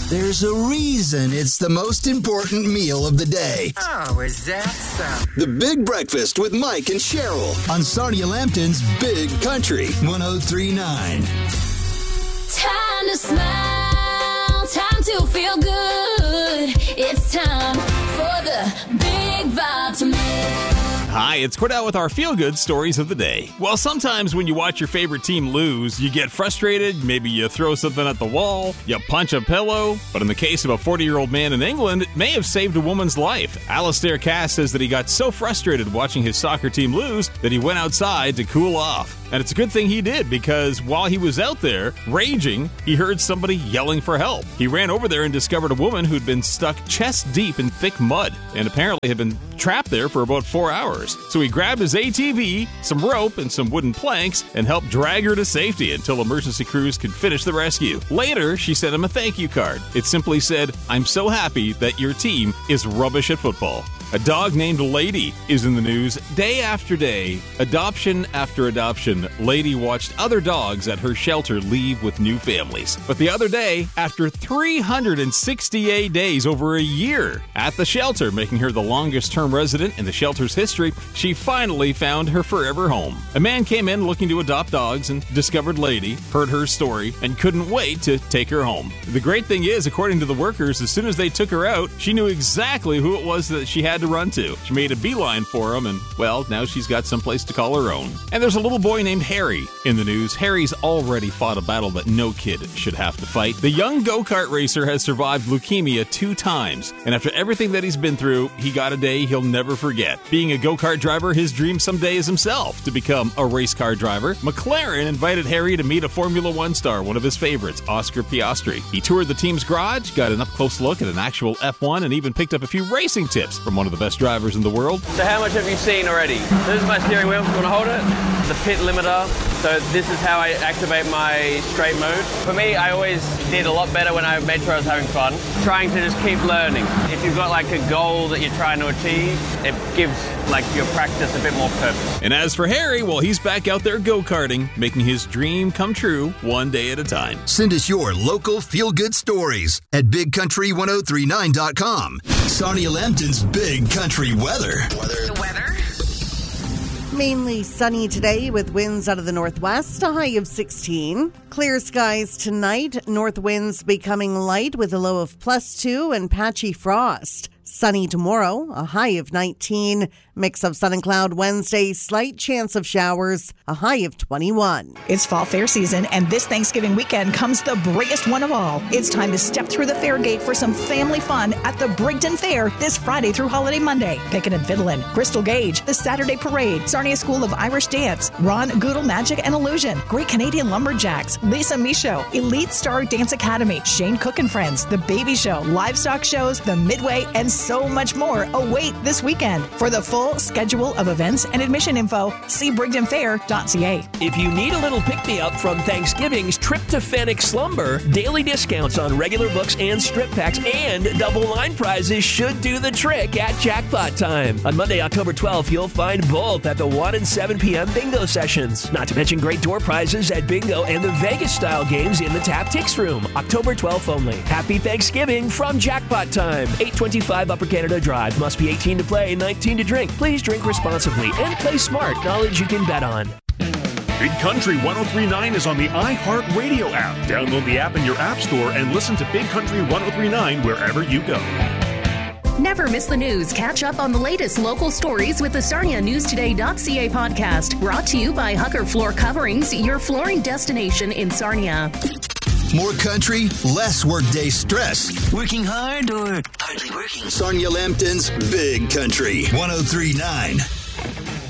There's a reason it's the most important meal of the day. Oh, is that so? The Big Breakfast with Mike and Cheryl on Sarnia Lambton's Big Country 103.9. Time to smile, time to feel good. It's time for the Big Vitamin. Hi, it's Cordell with our feel-good stories of the day. Well, sometimes when you watch your favorite team lose, you get frustrated, maybe you throw something at the wall, you punch a pillow. But in the case of a 40-year-old man in England, it may have saved a woman's life. Alistair Cass says that he got so frustrated watching his soccer team lose that he went outside to cool off. And it's a good thing he did, because while he was out there raging, he heard somebody yelling for help. He ran over there and discovered a woman who'd been stuck chest deep in thick mud and apparently had been trapped there for about 4 hours. So he grabbed his ATV, some rope, and some wooden planks and helped drag her to safety until emergency crews could finish the rescue. Later, she sent him a thank you card. It simply said, "I'm so happy that your team is rubbish at football." A dog named Lady is in the news. Day after day, adoption after adoption, Lady watched other dogs at her shelter leave with new families. But the other day, after 368 days, over a year at the shelter, making her the longest-term resident in the shelter's history, she finally found her forever home. A man came in looking to adopt dogs and discovered Lady, heard her story, and couldn't wait to take her home. The great thing is, according to the workers, as soon as they took her out, she knew exactly who it was that she had to run to. She made a beeline for him, and, well, now she's got someplace to call her own. And there's a little boy named Harry in the news. Harry's already fought a battle that no kid should have to fight. The young go-kart racer has survived leukemia 2 times, and after everything that he's been through, he got a day he'll never forget. Being a go-kart driver, his dream someday is himself to become a race car driver. McLaren invited Harry to meet a Formula One star, one of his favorites, Oscar Piastri. He toured the team's garage, got an up-close look at an actual F1, and even picked up a few racing tips from one of the best drivers in the world. So how much have you seen already? This is my steering wheel. You want to hold it? The pit limiter. So this is how I activate my straight mode. For me, I always did a lot better when I made sure I was having fun. Trying to just keep learning. If you've got like a goal that you're trying to achieve, it gives like your practice a bit more purpose. And as for Harry, well, he's back out there go-karting, making his dream come true one day at a time. Send us your local feel-good stories at BigCountry1039.com. Sarnia Lambton's Big Country weather. The weather? Mainly sunny today with winds out of the northwest, a high of 16. Clear skies tonight, north winds becoming light with a low of +2 and patchy frost. Sunny tomorrow, a high of 19. Mix of sun and cloud Wednesday, slight chance of showers, a high of 21. It's fall fair season, and this Thanksgiving weekend comes the biggest one of all. It's time to step through the fair gate for some family fun at the Brigden Fair this Friday through Holiday Monday. Pickin' and Fiddlin', Crystal Gauge, the Saturday Parade, Sarnia School of Irish Dance, Ron Goodle Magic and Illusion, Great Canadian Lumberjacks, Lisa Michaud, Elite Star Dance Academy, Shane Cook and Friends, The Baby Show, livestock shows, the Midway, and so much more await this weekend. For the full schedule of events and admission info, see BrigdenFair.ca. If you need a little pick-me-up from Thanksgiving's Tryptophanic Slumber, daily discounts on regular books and strip packs and double line prizes should do the trick at Jackpot Time. On Monday, October 12th, you'll find both at the 1 and 7 p.m. bingo sessions. Not to mention great door prizes at bingo and the Vegas-style games in the Tap Tix Room. October 12th only. Happy Thanksgiving from Jackpot Time. 825 Upper Canada Drive. Must be 18 to play, 19 to drink. Please drink responsibly and play smart. Knowledge you can bet on. Big Country 103.9 is on the iHeartRadio app. Download the app in your app store and listen to Big Country 103.9 wherever you go. Never miss the news. Catch up on the latest local stories with the SarniaNewsToday.ca podcast. Brought to you by Hucker Floor Coverings, your flooring destination in Sarnia. More country, less workday stress. Working hard or hardly working? Sarnia Lambton's Big Country 103.9.